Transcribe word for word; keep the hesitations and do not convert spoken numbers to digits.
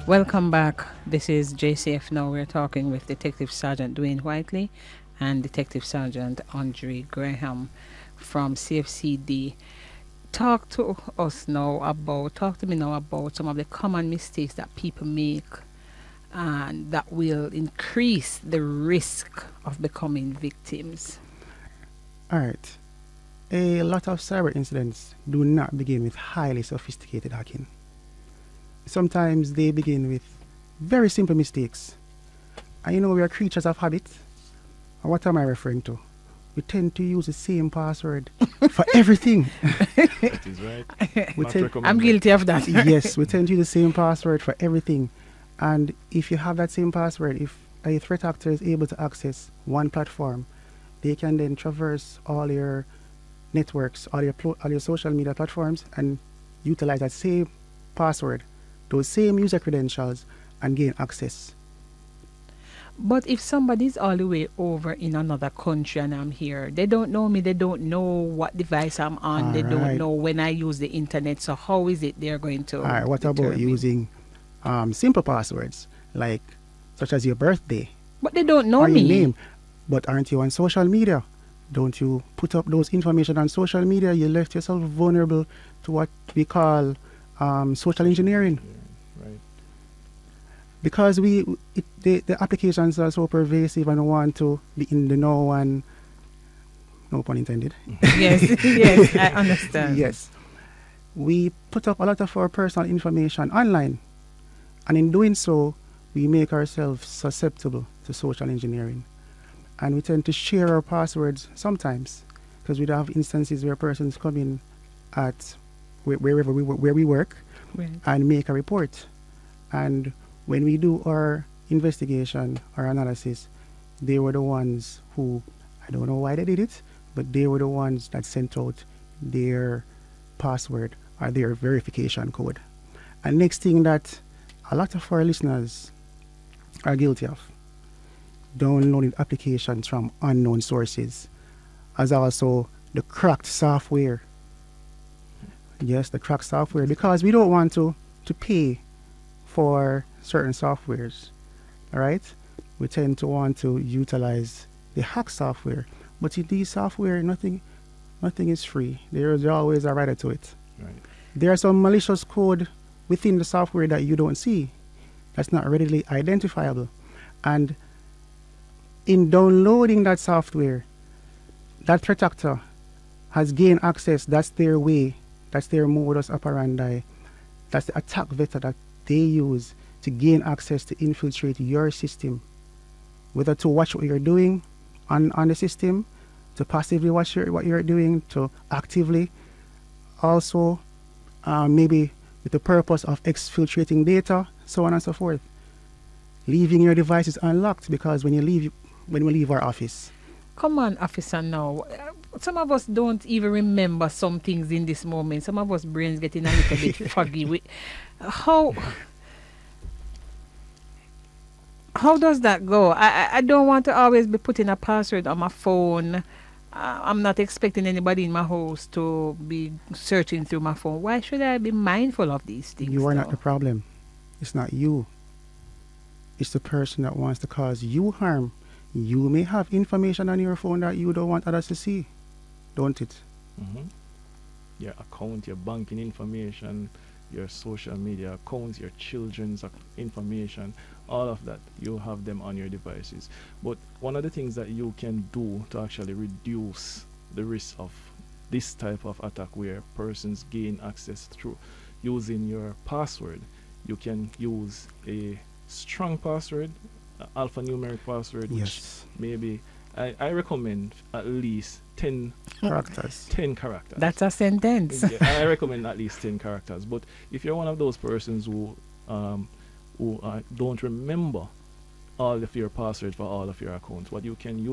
Welcome back. This is J C F Now. We're talking with Detective Sergeant Dwayne Whiteley and Detective Sergeant Andre Graham from C F C D. Talk to us now about, talk to me now about some of the common mistakes that people make and that will increase the risk of becoming victims. All right. A lot of cyber incidents do not begin with highly sophisticated hacking. Sometimes they begin with very simple mistakes. And you know, we are creatures of habit. And what am I referring to? We tend to use the same password for everything. That is right. We Not tend- recommended. I'm guilty of that. Yes, we tend to use the same password for everything. And if you have that same password, if a threat actor is able to access one platform, they can then traverse all your networks, all your, plo- all your social media platforms, and utilize that same password, those same user credentials, and gain access. But if somebody's all the way over in another country and I'm here, they don't know me, they don't know what device I'm on, they don't Alright. know when I use the internet, so how is it they're going to All right, what about determine? using um, simple passwords, like such as your birthday But they don't know or me. your name? But aren't you on social media? Don't you put up those information on social media? You left yourself vulnerable to what we call um, social engineering. Yeah, right. Because we it, the, the applications are so pervasive and want to be in the know, and no pun intended. Yes, yes, I understand. Yes, we put up a lot of our personal information online, and in doing so we make ourselves susceptible to social engineering, and we tend to share our passwords sometimes, because we have instances where persons come in at wh- wherever we wo- where we work Right. and make a report. And when we do our investigation or analysis, they were the ones who, I don't know why they did it, but they were the ones that sent out their password or their verification code. And next thing that a lot of our listeners are guilty of, downloading applications from unknown sources, as also the cracked software. Yes, the cracked software, because we don't want to, to pay for certain softwares, all right? We tend to want to utilize the hack software, but in these software, nothing, nothing is free. There is always a rider to it. Right. There are some malicious code within the software that you don't see, that's not readily identifiable. And in downloading that software, that threat actor has gained access. That's their way, that's their modus operandi, that's the attack vector that they use to gain access to infiltrate your system, whether to watch what you're doing on, on the system, to passively watch your, what you're doing, to actively also uh, maybe with the purpose of exfiltrating data, so on and so forth. Leaving your devices unlocked, because when you leave, when we leave our office, Come on, officer, now. Uh, Some of us don't even remember some things in this moment. Some of us brains getting a little bit foggy. We, how how does that go? I, I I don't want to always be putting a password on my phone. Uh, I'm not expecting anybody in my house to be searching through my phone. Why should I be mindful of these things? you are not though? the problem. It's not you. It's the person that wants to cause you harm. You may have information on your phone that you don't want others to see, don't it? Mm-hmm. Your account, your banking information, your social media accounts, your children's ac- information, all of that, you have them on your devices. But one of the things that you can do to actually reduce the risk of this type of attack where persons gain access through using your password, you can use a strong password, a alphanumeric password, which Yes. maybe I, I recommend at least ten, Characters. ten characters. That's a sentence. Yeah, I recommend at least ten characters. But if you're one of those persons who um, who uh, don't remember all of your passwords for all of your accounts, what you can use